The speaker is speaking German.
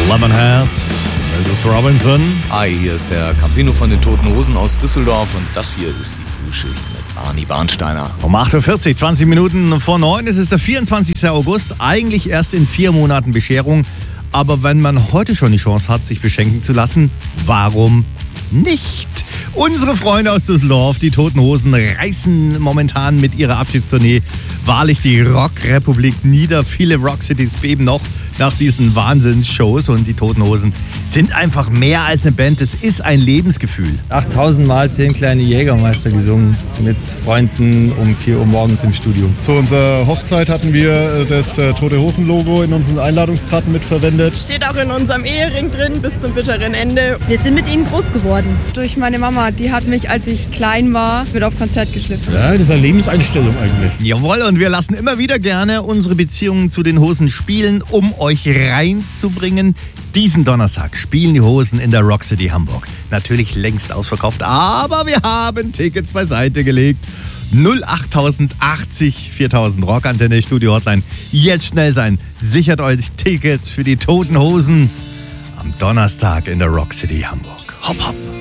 Lemonheads, Mrs. Robinson. Hi, hier ist der Campino von den Toten Hosen aus Düsseldorf und das hier ist die Frühschicht mit Arnie Barnsteiner. Um 8.40 Uhr, 20 Minuten vor 9, es ist der 24. August, eigentlich erst in 4 Monaten Bescherung. Aber wenn man heute schon die Chance hat, sich beschenken zu lassen, warum nicht? Unsere Freunde aus Düsseldorf, die Toten Hosen, reißen momentan mit ihrer Abschiedstournee wahrlich die Rockrepublik nieder. Viele Rockcities beben noch nach diesen Wahnsinnsshows und die Toten Hosen sind einfach mehr als eine Band. Es ist ein Lebensgefühl. 8000 Mal 10 kleine Jägermeister gesungen mit Freunden um 4 Uhr morgens im Studio. Zu unserer Hochzeit hatten wir das Tote Hosen Logo in unseren Einladungskarten mitverwendet. Steht auch in unserem Ehering drin bis zum bitteren Ende. Wir sind mit ihnen groß geworden. Durch meine Mama, die hat mich, als ich klein war, mit auf Konzert geschliffen. Ja, das ist eine Lebenseinstellung eigentlich. Jawohl, und wir lassen immer wieder gerne unsere Beziehungen zu den Hosen spielen, um euch reinzubringen. Diesen Donnerstag spielen die Hosen in der Rock City Hamburg. Natürlich längst ausverkauft, aber wir haben Tickets beiseite gelegt. 08080 4000 Rockantenne Studio Hotline. Jetzt schnell sein. Sichert euch Tickets für die Toten Hosen am Donnerstag in der Rock City Hamburg. Hopp, hopp.